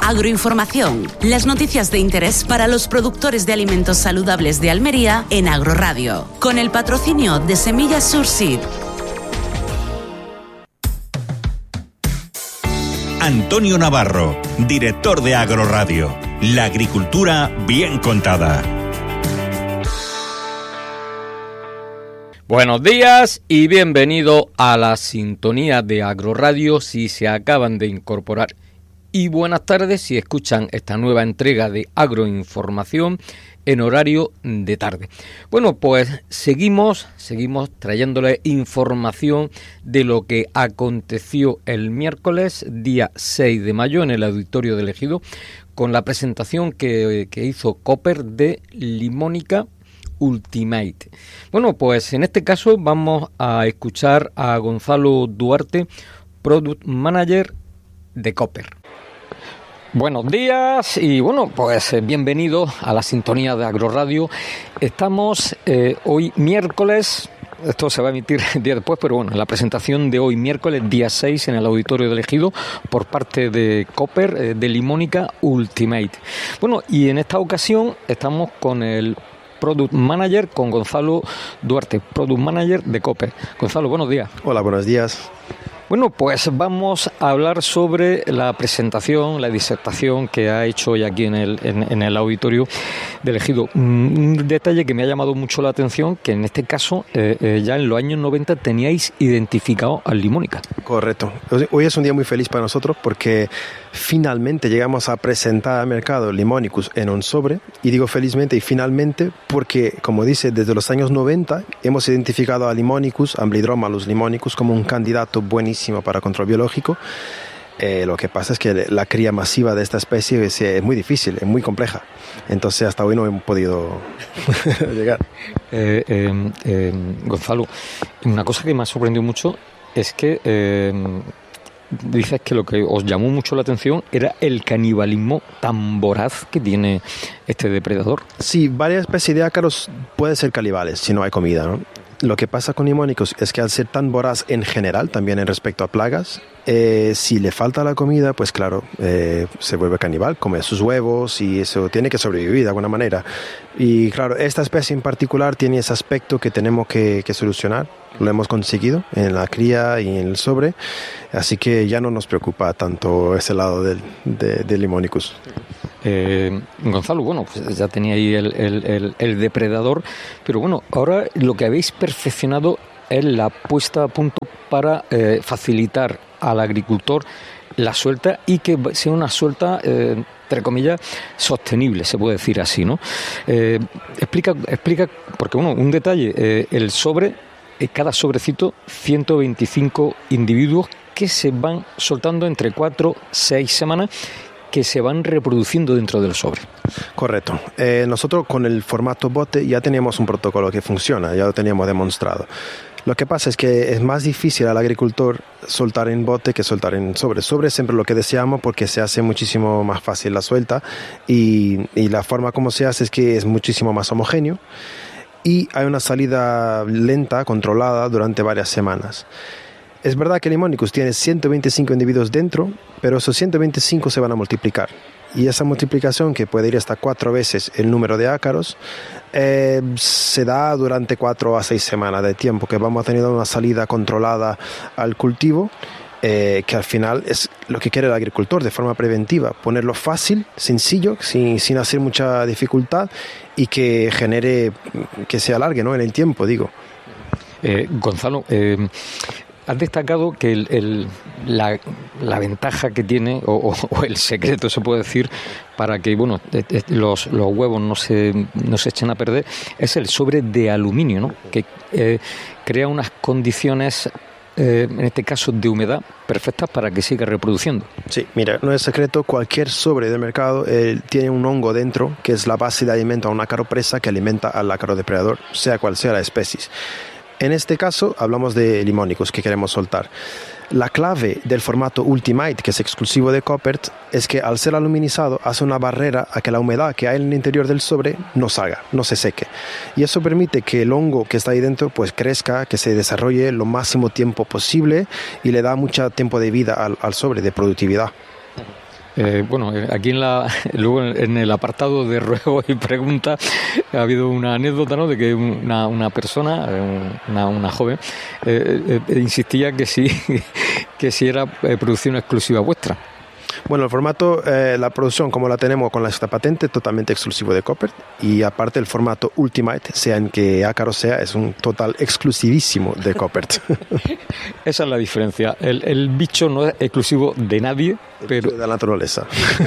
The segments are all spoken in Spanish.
Agroinformación, las noticias de interés para los productores de alimentos saludables de Almería en Agroradio, con el patrocinio de Semillas Surseed. Antonio Navarro, director de Agroradio. La agricultura bien contada. Buenos días y bienvenido a la sintonía de Agroradio si se acaban de incorporar. Y buenas tardes si escuchan esta nueva entrega de Agroinformación en horario de tarde. Bueno, pues seguimos trayéndole información de lo que aconteció el miércoles, día 6 de mayo, en el Auditorio del Ejido, con la presentación que hizo Cooper de Limónica Ultimate. Bueno, pues en este caso vamos a escuchar a Gonzalo Duarte, Product Manager de Cooper. Buenos días y bueno, pues bienvenidos a la sintonía de Agroradio. Estamos hoy miércoles, esto se va a emitir el día después, pero bueno, la presentación de hoy miércoles, día 6, en el Auditorio del Ejido, por parte de Cooper, de Limónica Ultimate. Bueno, y en esta ocasión estamos con el Product Manager, con Gonzalo Duarte, Product Manager de Cooper. Gonzalo, buenos días. Hola, buenos días. Bueno, pues vamos a hablar sobre la presentación, la disertación que ha hecho hoy aquí en el Auditorio del Ejido. Un detalle que me ha llamado mucho la atención, que en este caso ya en los años 90 teníais identificado al Limónica. Correcto. Hoy es un día muy feliz para nosotros porque finalmente llegamos a presentar al mercado Limonicus en un sobre, y digo felizmente y finalmente porque, como dice, desde los años 90 hemos identificado a Limonicus, Amblydromalus limonicus, como un candidato buenísimo para control biológico. Lo que pasa es que la cría masiva de esta especie es muy difícil, es muy compleja. Entonces hasta hoy no hemos podido llegar. Gonzalo, una cosa que me ha sorprendido mucho es que dices que lo que os llamó mucho la atención era el canibalismo tan voraz que tiene este depredador. Sí, varias especies de ácaros pueden ser canibales si no hay comida, ¿no? Lo que pasa con Limónicus es que al ser tan voraz en general, también en respecto a plagas, si le falta la comida, pues claro, se vuelve caníbal, come sus huevos y eso tiene que sobrevivir de alguna manera. Y claro, esta especie en particular tiene ese aspecto que tenemos que solucionar. Lo hemos conseguido en la cría y en el sobre, así que ya no nos preocupa tanto ese lado del Limónicus. Gonzalo, bueno, pues ya tenía ahí el depredador, pero bueno, ahora lo que habéis perfeccionado es la puesta a punto para facilitar al agricultor la suelta y que sea una suelta, entre comillas, sostenible, se puede decir así, ¿no? Explica, porque bueno, un detalle, el sobre, cada sobrecito, 125 individuos que se van soltando entre 4-6 semanas, que se van reproduciendo dentro del sobre. Correcto. Nosotros con el formato bote ya teníamos un protocolo que funciona, ya lo teníamos demostrado. Lo que pasa es que es más difícil al agricultor soltar en bote que soltar en sobre. Sobre es siempre lo que deseamos porque se hace muchísimo más fácil la suelta y la forma como se hace es que es muchísimo más homogéneo y hay una salida lenta, controlada durante varias semanas. Es verdad que Limónicus tiene 125 individuos dentro, pero esos 125 se van a multiplicar. Y esa multiplicación, que puede ir hasta 4 veces el número de ácaros, se da durante 4 a 6 semanas de tiempo, que vamos a tener una salida controlada al cultivo, que al final es lo que quiere el agricultor de forma preventiva, ponerlo fácil, sencillo, sin hacer mucha dificultad y que genere, que se alargue, ¿no?, en el tiempo, digo. Gonzalo, has destacado que la ventaja que tiene, o el secreto se puede decir, para que bueno los huevos no se echen a perder, es el sobre de aluminio, ¿no?, que crea unas condiciones, en este caso de humedad, perfectas para que siga reproduciendo. Sí, mira, no es secreto, cualquier sobre del mercado tiene un hongo dentro, que es la base de alimento a un ácaro presa que alimenta al ácaro depredador, sea cual sea la especie. En este caso hablamos de Limónicus que queremos soltar. La clave del formato Ultimate, que es exclusivo de Cooper, es que al ser aluminizado hace una barrera a que la humedad que hay en el interior del sobre no salga, no se seque. Y eso permite que el hongo que está ahí dentro pues crezca, que se desarrolle lo máximo tiempo posible y le da mucho tiempo de vida al sobre, de productividad. Aquí luego en el apartado de ruegos y preguntas ha habido una anécdota, ¿no?, de que una persona, una joven, insistía que si era producción exclusiva vuestra. Bueno, el formato, la producción como la tenemos con esta patente, totalmente exclusivo de Koppert, y aparte el formato Ultimate, sea en que ácaro sea, es un total exclusivísimo de Koppert. Esa es la diferencia. El bicho no es exclusivo de nadie, pero de la naturaleza.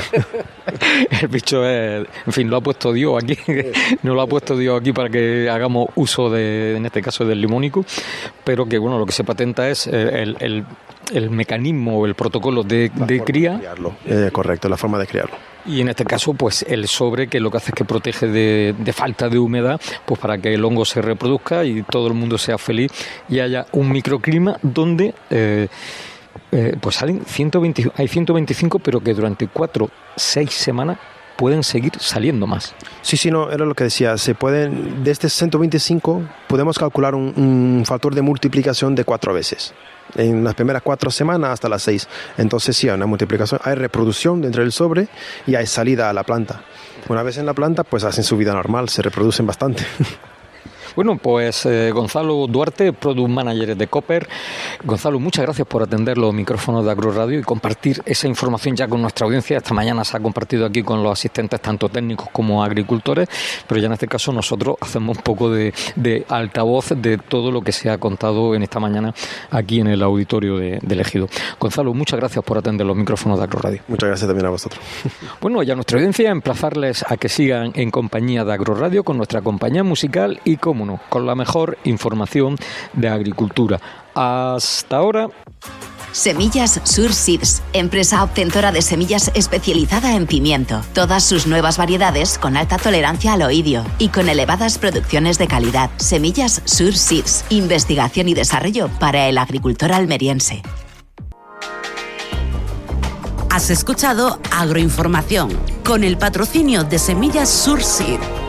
El bicho es, en fin, lo ha puesto Dios aquí, no lo ha puesto Dios aquí para que hagamos uso en este caso del limónico, pero que lo que se patenta es el mecanismo, el protocolo de cría. Correcto, la forma de criarlo. Y en este caso, pues el sobre, que lo que hace es que protege de falta de humedad, pues para que el hongo se reproduzca y todo el mundo sea feliz y haya un microclima donde pues salen 125, pero que durante 4-6 semanas pueden seguir saliendo más. Sí, no, era lo que decía. Se pueden, desde 125 podemos calcular un factor de multiplicación de 4 veces. En las primeras 4 semanas hasta las 6. Entonces sí, hay una multiplicación, hay reproducción dentro del sobre y hay salida a la planta. Una vez en la planta, pues hacen su vida normal, se reproducen bastante. Bueno, pues Gonzalo Duarte, Product Manager de Koppert. Gonzalo, muchas gracias por atender los micrófonos de Agroradio y compartir esa información ya con nuestra audiencia. Esta mañana se ha compartido aquí con los asistentes, tanto técnicos como agricultores, pero ya en este caso nosotros hacemos un poco de altavoz de todo lo que se ha contado en esta mañana aquí en el auditorio del Ejido. Gonzalo, muchas gracias por atender los micrófonos de Agroradio. Muchas gracias también a vosotros. Bueno, ya nuestra audiencia, emplazarles a que sigan en compañía de Agroradio con nuestra compañía musical y, cómo no, con la mejor información de agricultura. Hasta ahora. Semillas Sur Seeds, empresa obtentora de semillas especializada en pimiento. Todas sus nuevas variedades con alta tolerancia al oidio y con elevadas producciones de calidad. Semillas Sur Seeds, investigación y desarrollo para el agricultor almeriense. Has escuchado Agroinformación con el patrocinio de Semillas Sur Seed.